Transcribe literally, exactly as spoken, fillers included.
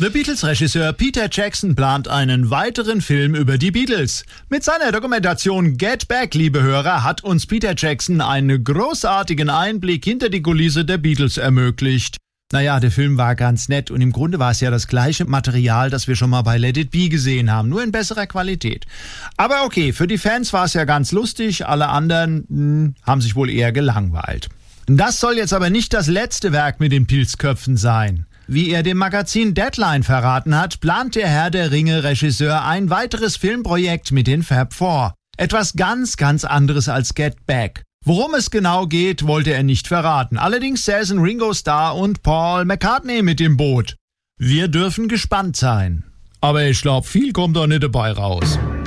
The Beatles-Regisseur Peter Jackson plant einen weiteren Film über die Beatles. Mit seiner Dokumentation Get Back, liebe Hörer, hat uns Peter Jackson einen großartigen Einblick hinter die Kulisse der Beatles ermöglicht. Naja, der Film war ganz nett und im Grunde war es ja das gleiche Material, das wir schon mal bei Let It Be gesehen haben, nur in besserer Qualität. Aber okay, für die Fans war es ja ganz lustig, alle anderen mh, haben sich wohl eher gelangweilt. Das soll jetzt aber nicht das letzte Werk mit den Pilzköpfen sein. Wie er dem Magazin Deadline verraten hat, plant der Herr der Ringe-Regisseur ein weiteres Filmprojekt mit den Fab Four. Etwas ganz, ganz anderes als Get Back. Worum es genau geht, wollte er nicht verraten. Allerdings säßen Ringo Starr und Paul McCartney mit im Boot. Wir dürfen gespannt sein. Aber ich glaube, viel kommt da nicht dabei raus.